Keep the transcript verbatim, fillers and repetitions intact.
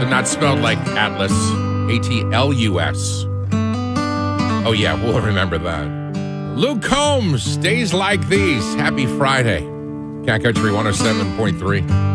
but not spelled like Atlas. A T L U S. Oh, yeah, we'll remember that. Luke Combs, Days Like These. Happy Friday. Cat Country one oh seven point three.